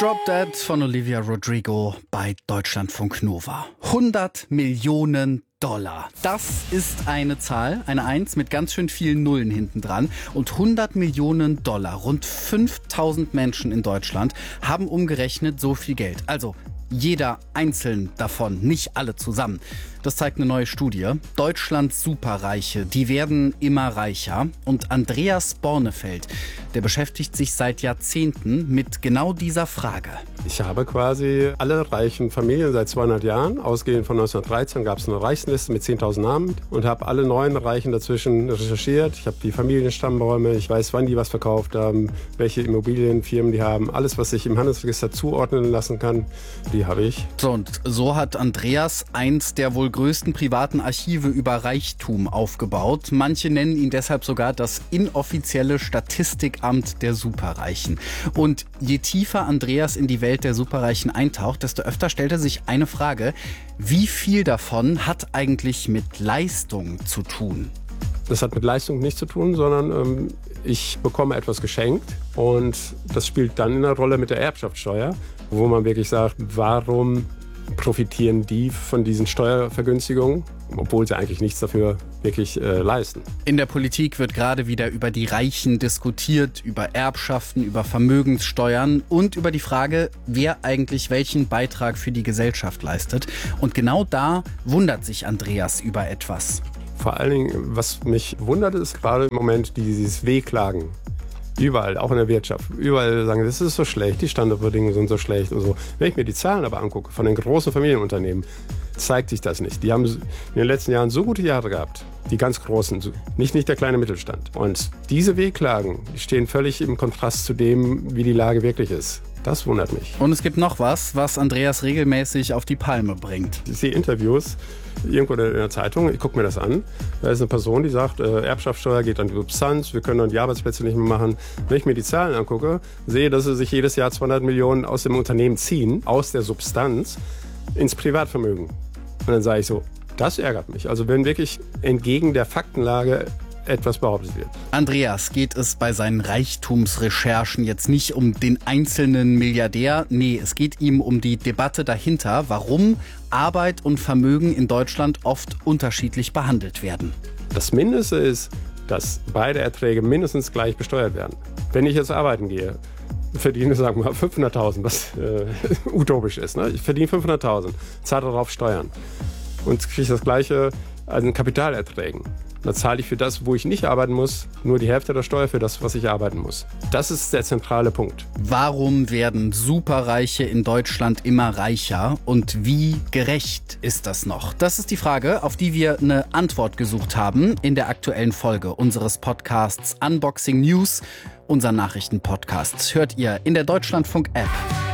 Drop Dead von Olivia Rodrigo bei Deutschlandfunk Nova. 100 Millionen $. Das ist eine Zahl, eine Eins mit ganz schön vielen Nullen hinten dran. Und 100 Millionen $, rund 5000 Menschen in Deutschland, haben umgerechnet so viel Geld. Also jeder einzeln davon, nicht alle zusammen. Das zeigt eine neue Studie. Deutschlands Superreiche, die werden immer reicher. Und Andreas Bornefeld, der beschäftigt sich seit Jahrzehnten mit genau dieser Frage. Ich habe quasi alle reichen Familien seit 200 Jahren, ausgehend von 1913 gab es eine Reichsliste mit 10.000 Namen und habe alle neuen Reichen dazwischen recherchiert. Ich habe die Familienstammbäume, ich weiß, wann die was verkauft haben, welche Immobilienfirmen die haben. Alles, was ich im Handelsregister zuordnen lassen kann, die habe ich. So, und so hat Andreas eins der wohl größten privaten Archive über Reichtum aufgebaut. Manche nennen ihn deshalb sogar das inoffizielle Statistikamt der Superreichen. Und je tiefer Andreas in die Welt der Superreichen eintaucht, desto öfter stellt er sich eine Frage: Wie viel davon hat eigentlich mit Leistung zu tun? Das hat mit Leistung nichts zu tun, sondern ich bekomme etwas geschenkt und das spielt dann eine Rolle mit der Erbschaftssteuer, wo man wirklich sagt, warum profitieren die von diesen Steuervergünstigungen, obwohl sie eigentlich nichts dafür wirklich leisten. In der Politik wird gerade wieder über die Reichen diskutiert, über Erbschaften, über Vermögenssteuern und über die Frage, wer eigentlich welchen Beitrag für die Gesellschaft leistet. Und genau da wundert sich Andreas über etwas. Vor allen Dingen, was mich wundert, ist gerade im Moment dieses Wehklagen. Überall, auch in der Wirtschaft. Überall sagen, das ist so schlecht, die Standardbedingungen sind so schlecht und so. Wenn ich mir die Zahlen aber angucke von den großen Familienunternehmen, zeigt sich das nicht. Die haben in den letzten Jahren so gute Jahre gehabt, die ganz großen, nicht der kleine Mittelstand. Und diese Wehklagen, die stehen völlig im Kontrast zu dem, wie die Lage wirklich ist. Das wundert mich. Und es gibt noch was Andreas regelmäßig auf die Palme bringt. Ich sehe Interviews irgendwo in der Zeitung, ich gucke mir das an. Da ist eine Person, die sagt, Erbschaftssteuer geht an die Substanz, wir können dann die Arbeitsplätze nicht mehr machen. Wenn ich mir die Zahlen angucke, sehe, dass sie sich jedes Jahr 200 Millionen aus dem Unternehmen ziehen, aus der Substanz, ins Privatvermögen. Und dann sage ich so, das ärgert mich. Also wenn wirklich entgegen der Faktenlage etwas behauptet wird. Andreas geht es bei seinen Reichtumsrecherchen jetzt nicht um den einzelnen Milliardär. Nee, es geht ihm um die Debatte dahinter, warum Arbeit und Vermögen in Deutschland oft unterschiedlich behandelt werden. Das Mindeste ist, dass beide Erträge mindestens gleich besteuert werden. Wenn ich jetzt arbeiten gehe, verdiene, sagen wir mal, 500.000, was utopisch ist. Ne? Ich verdiene 500.000, zahle darauf Steuern und kriege das Gleiche an Kapitalerträgen. Dann zahle ich für das, wo ich nicht arbeiten muss, nur die Hälfte der Steuer für das, was ich arbeiten muss. Das ist der zentrale Punkt. Warum werden Superreiche in Deutschland immer reicher und wie gerecht ist das noch? Das ist die Frage, auf die wir eine Antwort gesucht haben in der aktuellen Folge unseres Podcasts Unboxing News, unser Nachrichtenpodcast. Hört ihr in der Deutschlandfunk-App.